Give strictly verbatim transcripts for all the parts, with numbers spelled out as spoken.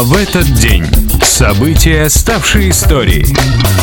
В этот день. События, ставшие историей.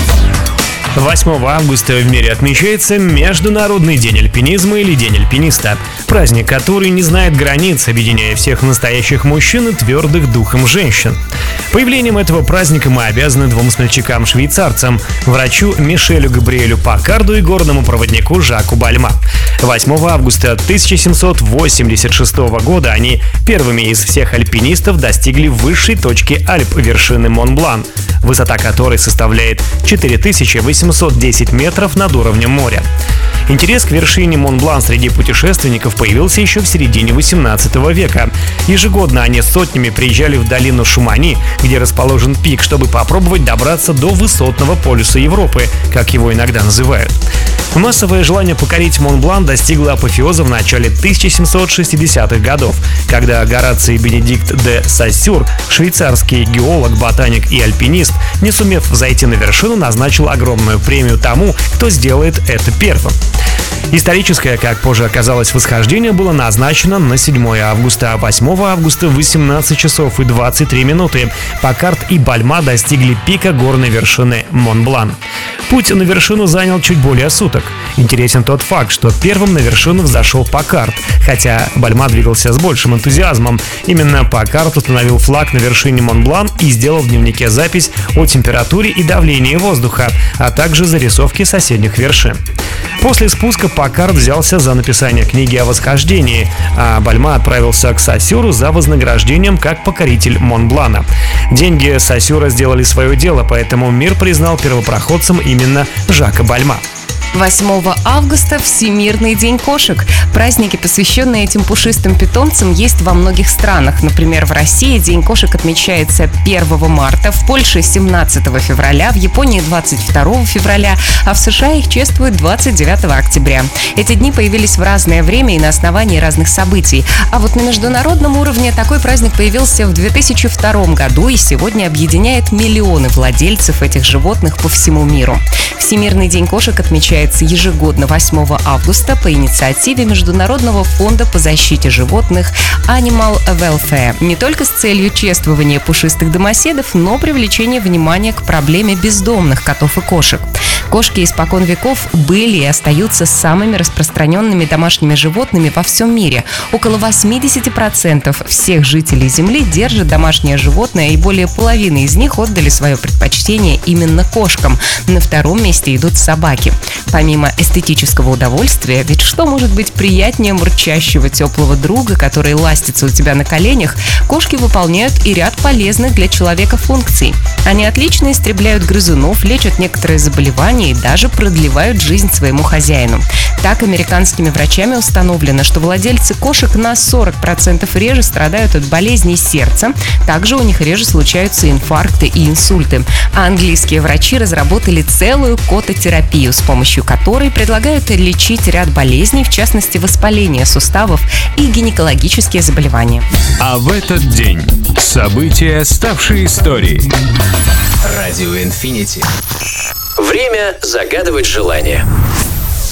восьмого августа в мире отмечается Международный день альпинизма или День альпиниста. Праздник, который не знает границ, объединяя всех настоящих мужчин и твердых духом женщин. Появлением этого праздника мы обязаны двум смельчакам-швейцарцам – врачу Мишелю Габриэлю Паккарду и горному проводнику Жаку Бальма. восьмого августа тысяча семьсот восемьдесят шестого года они первыми из всех альпинистов достигли высшей точки Альп – вершины Монблан, высота которой составляет четыре тысячи восемьсот десять метров над уровнем моря. Интерес к вершине Монблан среди путешественников появился еще в середине восемнадцатого века. Ежегодно они сотнями приезжали в долину Шумани, где расположен пик, чтобы попробовать добраться до высотного полюса Европы, как его иногда называют. Массовое желание покорить Монблан достигло апофеоза в начале тысяча семьсот шестидесятых годов, когда Гораций Бенедикт де Сассюр, швейцарский геолог, ботаник и альпинист, не сумев взойти на вершину, назначил огромную премию тому, кто сделает это первым. Историческое, как позже оказалось, восхождение было назначено на седьмое августа, а восьмого августа в восемнадцать часов и двадцать три минуты Паккард и Бальма достигли пика горной вершины Монблан. Путь на вершину занял чуть более суток. Интересен тот факт, что первым на вершину взошел Паккард, хотя Бальма двигался с большим энтузиазмом. Именно Паккард установил флаг на вершине Монблан и сделал в дневнике запись о температуре и давлении воздуха, а также зарисовки соседних вершин. После спуска Паккард взялся за написание книги о восхождении, а Бальма отправился к Сассюру за вознаграждением как покоритель Монблана. Деньги Сассюра сделали свое дело, поэтому мир признал первопроходцем именно Жака Бальма. восьмого августа – Всемирный день кошек. Праздники, посвященные этим пушистым питомцам, есть во многих странах. Например, в России День кошек отмечается первого марта, в Польше – семнадцатого февраля, в Японии – двадцать второго февраля, а в США их чествуют двадцать девятого октября. Эти дни появились в разное время и на основании разных событий. А вот на международном уровне такой праздник появился в две тысячи втором году и сегодня объединяет миллионы владельцев этих животных по всему миру. Всемирный день кошек отмечается ежегодно восьмого августа по инициативе Международного фонда по защите животных Animal Welfare. Не только с целью чествования пушистых домоседов, но привлечения внимания к проблеме бездомных котов и кошек. Кошки испокон веков были и остаются самыми распространенными домашними животными во всем мире. Около восемьдесят процентов всех жителей Земли держат домашнее животное, и более половины из них отдали свое предпочтение именно кошкам. На втором месте идут собаки. Помимо эстетического удовольствия, ведь что может быть приятнее мурчащего теплого друга, который ластится у тебя на коленях, кошки выполняют и ряд полезных для человека функций. Они отлично истребляют грызунов, лечат некоторые заболевания и даже продлевают жизнь своему хозяину. Так, американскими врачами установлено, что владельцы кошек на сорок процентов реже страдают от болезней сердца, также у них реже случаются инфаркты и инсульты. А английские врачи разработали целую кототерапию, с помощью которой предлагают лечить ряд болезней, в частности воспаление суставов и гинекологические заболевания. А в этот день. События, ставшие историей. Радио Инфинити. Время загадывать желание.